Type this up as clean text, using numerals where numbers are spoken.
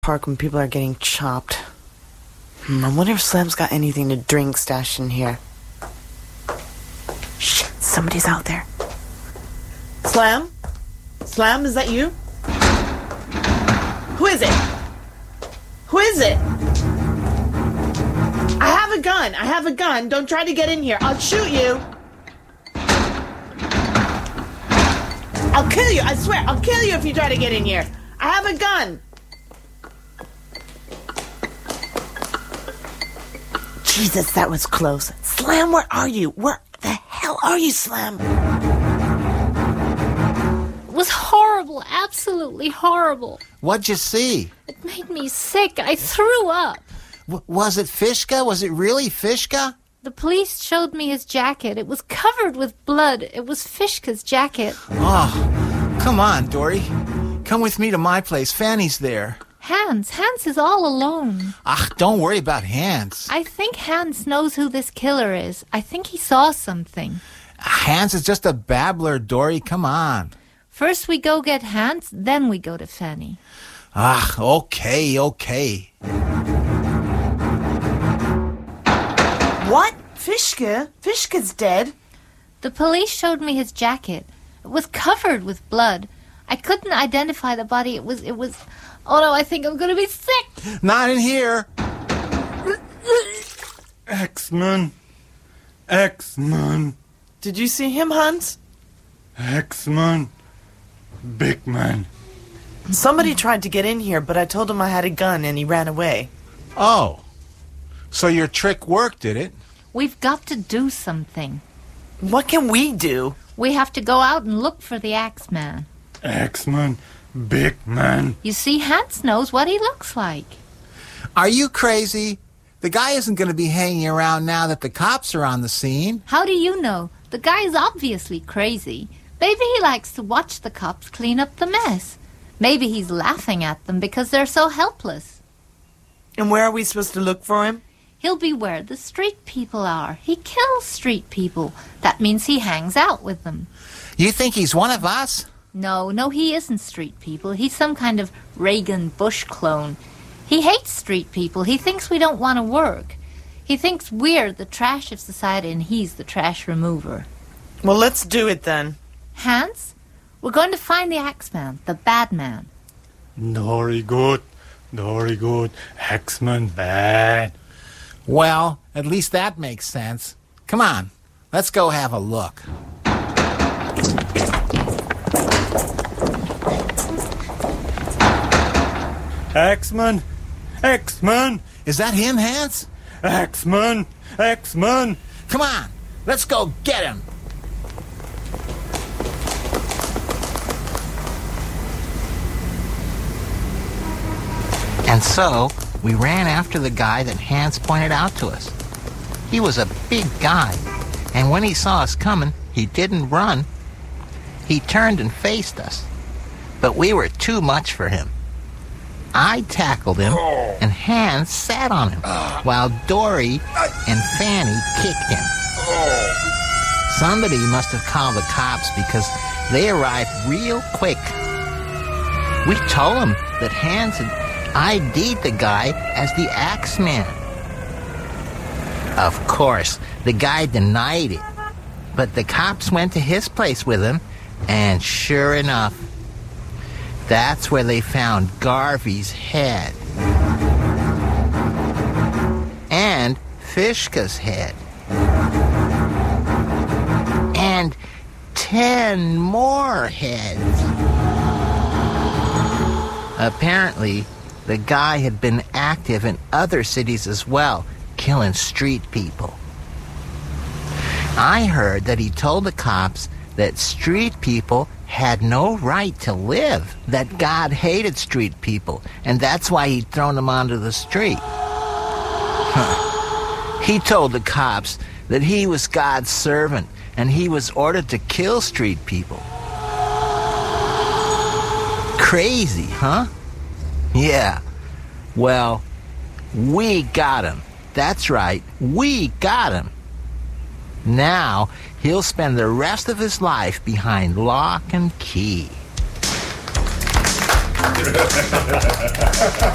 park when people are getting chopped. I wonder if Slam's got anything to drink stashed in here. Shh, somebody's out there. Slam? Slam, is that you? Who is it? Who is it? I have a gun. Don't try to get in here. I'll shoot you. I'll kill you. I swear, I'll kill you if you try to get in here. I have a gun. Jesus, that was close. Slam, where are you? Where the hell are you, Slam? It was horrible, absolutely horrible. What'd you see? It made me sick. I threw up. Was it Fishka? Was it really Fishka? The police showed me his jacket. It was covered with blood. It was Fishka's jacket. Oh, come on, Dory. Come with me to my place. Fanny's there. Hans is all alone. Don't worry about Hans. I think Hans knows who this killer is. I think he saw something. Hans is just a babbler, Dory. Come on. First we go get Hans, then we go to Fanny. Okay. What? Fishka? Fishka's dead? The police showed me his jacket. It was covered with blood. I couldn't identify the body. It was... Oh no, I think I'm gonna be sick! Not in here! X-Men! Did you see him, Hans? X-Men! Big man! Somebody tried to get in here, but I told him I had a gun and he ran away. Oh. So your trick worked, did it? We've got to do something. What can we do? We have to go out and look for the Axeman. X-Men! Big man! You see, Hans knows what he looks like. Are you crazy? The guy isn't going to be hanging around now that the cops are on the scene. How do you know? The guy is obviously crazy. Maybe he likes to watch the cops clean up the mess. Maybe he's laughing at them because they're so helpless. And where are we supposed to look for him? He'll be where the street people are. He kills street people. That means he hangs out with them. You think he's one of us? No, he isn't street people. He's some kind of Reagan Bush clone. He hates street people. He thinks we don't want to work. He thinks we're the trash of society and he's the trash remover. Well, let's do it then. Hans, we're going to find the Axeman, the bad man. Very good. X-Men bad. Well, at least that makes sense. Come on, let's go have a look. X-Men! Is that him, Hans? X-Men! Come on, let's go get him. And so, we ran after the guy that Hans pointed out to us. He was a big guy, and when he saw us coming, he didn't run. He turned and faced us, but we were too much for him. I tackled him, and Hans sat on him, while Dory and Fanny kicked him. Somebody must have called the cops because they arrived real quick. We told them that Hans had ID'd the guy as the Axeman. Of course, the guy denied it, but the cops went to his place with him, and sure enough, that's where they found Garvey's head. And Fishka's head. And 10 more heads. Apparently, the guy had been active in other cities as well, killing street people. I heard that he told the cops that street people had no right to live, that God hated street people, and that's why he'd thrown them onto the street. He told the cops that he was God's servant, and he was ordered to kill street people. Crazy, huh? Yeah. Well, we got him. That's right, we got him. Now, he'll spend the rest of his life behind lock and key.